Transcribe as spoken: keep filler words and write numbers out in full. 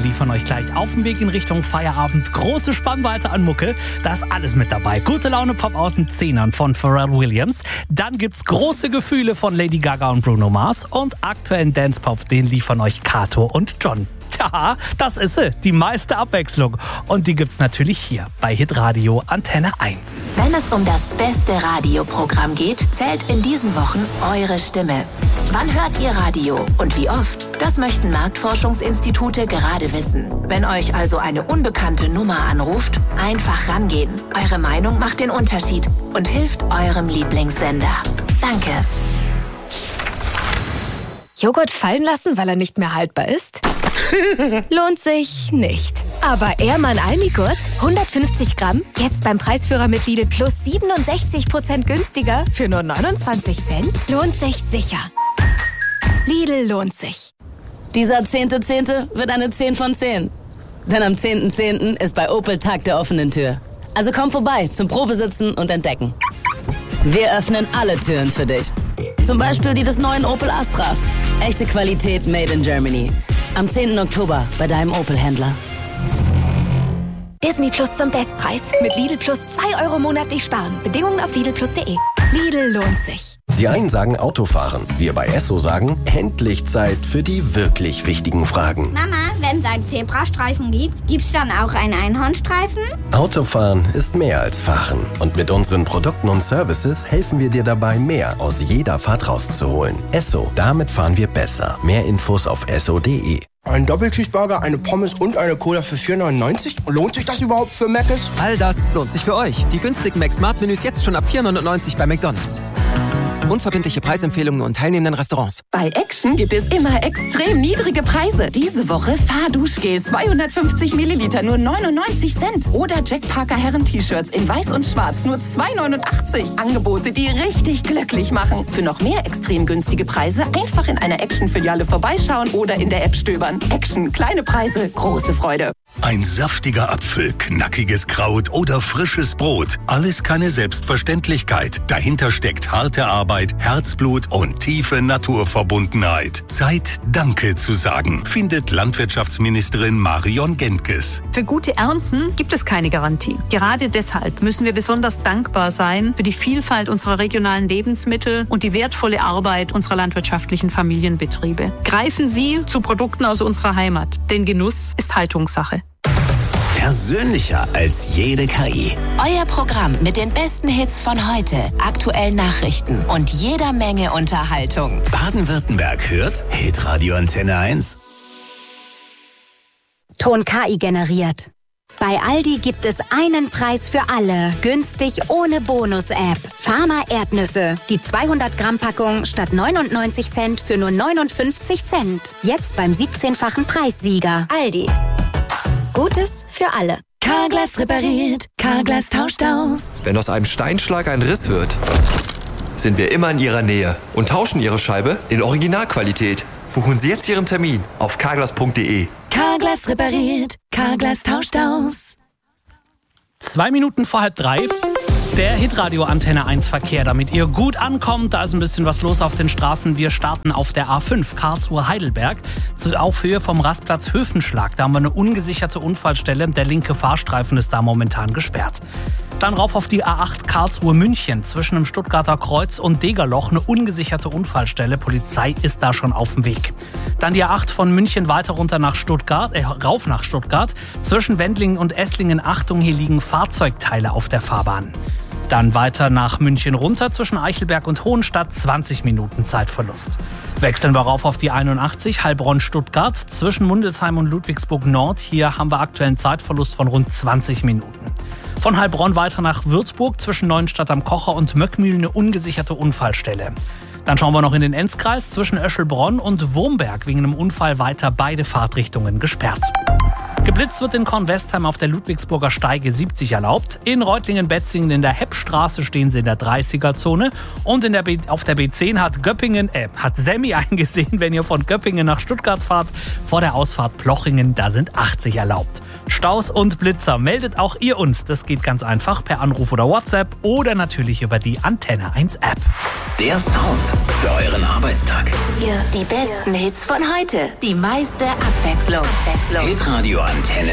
liefern euch gleich auf dem Weg in Richtung Feierabend große Spannweite an Mucke. Da ist alles mit dabei. Gute Laune Pop aus den Zehnern von Pharrell Williams. Dann gibt's große Gefühle von Lady Gaga und Bruno Mars. Und aktuellen Dance-Pop, den liefern euch Kato und John. Tja, das ist sie, die meiste Abwechslung. Und die gibt's natürlich hier bei Hitradio Antenne eins. Wenn es um das beste Radioprogramm geht, zählt in diesen Wochen eure Stimme. Wann hört ihr Radio und wie oft? Das möchten Marktforschungsinstitute gerade wissen. Wenn euch also eine unbekannte Nummer anruft, einfach rangehen. Eure Meinung macht den Unterschied und hilft eurem Lieblingssender. Danke. Joghurt fallen lassen, weil er nicht mehr haltbar ist? Lohnt sich nicht. Aber Ehrmann Almigurt, hundertfünfzig Gramm, jetzt beim Preisführer mit Lidl Plus siebenundsechzig Prozent günstiger für nur neunundzwanzig Cent? Lohnt sich sicher. Lidl lohnt sich. Dieser zehnte Zehnte wird eine zehn von zehn. Denn am zehnten Zehnten ist bei Opel Tag der offenen Tür. Also komm vorbei zum Probesitzen und Entdecken. Wir öffnen alle Türen für dich. Zum Beispiel die des neuen Opel Astra. Echte Qualität made in Germany. Am zehnten Oktober bei deinem Opel-Händler. Disney Plus zum Bestpreis. Mit Lidl Plus zwei Euro monatlich sparen. Bedingungen auf lidl plus punkt de. Lidl lohnt sich. Die einen sagen Autofahren. Wir bei Esso sagen, endlich Zeit für die wirklich wichtigen Fragen. Mama, wenn es einen Zebrastreifen gibt, gibt's dann auch einen Einhornstreifen? Autofahren ist mehr als Fahren. Und mit unseren Produkten und Services helfen wir dir dabei, mehr aus jeder Fahrt rauszuholen. Esso, damit fahren wir besser. Mehr Infos auf esso punkt de. Ein Doppelcheeseburger, eine Pommes und eine Cola für vier neunundneunzig? Lohnt sich das überhaupt für Mc's? All das lohnt sich für euch. Die günstigen Mac-Smart-Menüs jetzt schon ab vier neunundneunzig bei McDonald's. Unverbindliche Preisempfehlungen und teilnehmenden Restaurants. Bei Action gibt es immer extrem niedrige Preise. Diese Woche Fahrduschgel zweihundertfünfzig Milliliter nur neunundneunzig Cent. Oder Jack Parker Herren-T-Shirts in weiß und schwarz nur zwei neunundachtzig. Angebote, die richtig glücklich machen. Für noch mehr extrem günstige Preise einfach in einer Action-Filiale vorbeischauen oder in der App stöbern. Action, kleine Preise, große Freude. Ein saftiger Apfel, knackiges Kraut oder frisches Brot. Alles keine Selbstverständlichkeit. Dahinter steckt harte Arbeit, Herzblut und tiefe Naturverbundenheit. Zeit, Danke zu sagen, findet Landwirtschaftsministerin Marion Gentges. Für gute Ernten gibt es keine Garantie. Gerade deshalb müssen wir besonders dankbar sein für die Vielfalt unserer regionalen Lebensmittel und die wertvolle Arbeit unserer landwirtschaftlichen Familienbetriebe. Greifen Sie zu Produkten aus unserer Heimat, denn Genuss ist Haltungssache. Persönlicher als jede K I. Euer Programm mit den besten Hits von heute, aktuellen Nachrichten und jeder Menge Unterhaltung. Baden-Württemberg hört Hitradio Antenne eins. Ton K I generiert. Bei Aldi gibt es einen Preis für alle. Günstig ohne Bonus-App. Farmer Erdnüsse. Die zweihundert Gramm Packung statt neunundneunzig Cent für nur neunundfünfzig Cent. Jetzt beim siebzehnfachen Preissieger. Aldi. Gutes für alle. Carglass repariert, Carglass tauscht aus. Wenn aus einem Steinschlag ein Riss wird, sind wir immer in Ihrer Nähe und tauschen Ihre Scheibe in Originalqualität. Buchen Sie jetzt Ihren Termin auf carglass punkt de. Carglass repariert, Carglass tauscht aus. Zwei Minuten vor halb drei. Der Hitradio Antenne eins Verkehr, damit ihr gut ankommt. Da ist ein bisschen was los auf den Straßen. Wir starten auf der A fünf Karlsruhe-Heidelberg auf Höhe vom Rastplatz Höfenschlag. Da haben wir eine ungesicherte Unfallstelle. Der linke Fahrstreifen ist da momentan gesperrt. Dann rauf auf die A acht Karlsruhe-München zwischen dem Stuttgarter Kreuz und Degerloch. Eine ungesicherte Unfallstelle. Polizei ist da schon auf dem Weg. Dann die A acht von München weiter runter nach Stuttgart, äh, rauf nach Stuttgart. Zwischen Wendlingen und Esslingen, Achtung, hier liegen Fahrzeugteile auf der Fahrbahn. Dann weiter nach München runter zwischen Eichelberg und Hohenstadt, zwanzig Minuten Zeitverlust. Wechseln wir rauf auf die einundachtzig Heilbronn-Stuttgart zwischen Mundelsheim und Ludwigsburg-Nord. Hier haben wir aktuellen Zeitverlust von rund zwanzig Minuten. Von Heilbronn weiter nach Würzburg zwischen Neuenstadt am Kocher und Möckmühl eine ungesicherte Unfallstelle. Dann schauen wir noch in den Enzkreis zwischen Öschelbronn und Wurmberg, wegen einem Unfall weiter beide Fahrtrichtungen gesperrt. Geblitzt wird in Kornwestheim auf der Ludwigsburger Steige siebzig erlaubt. In Reutlingen-Betzingen in der Heppstraße stehen sie in der dreißiger-Zone. Und in der B- auf der B zehn hat Göppingen, äh, hat Semmi eingesehen, wenn ihr von Göppingen nach Stuttgart fahrt. Vor der Ausfahrt Plochingen, da sind achtzig erlaubt. Staus und Blitzer, meldet auch ihr uns. Das geht ganz einfach per Anruf oder WhatsApp oder natürlich über die Antenne eins App. Der Sound für euren Arbeitstag. Hier die besten Hits von heute. Die meiste Abwechslung. Hitradio Antenne